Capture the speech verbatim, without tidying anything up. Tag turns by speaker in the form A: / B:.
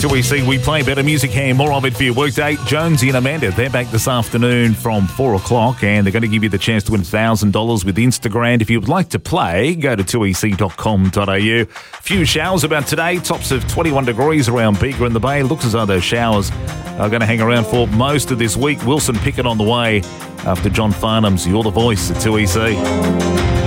A: two E C. We play better music here. More of it for your workday. Jonesy and Amanda, they're back this afternoon from four o'clock, and they're going to give you the chance to win one thousand dollars with Instagram. If you would like to play, go to two e c dot com dot a u. Few showers about today. Tops of twenty-one degrees around Bega in the Bay. Looks as though those showers are going to hang around for most of this week. Wilson Pickett on the way after John Farnham's You're the Voice at two E C.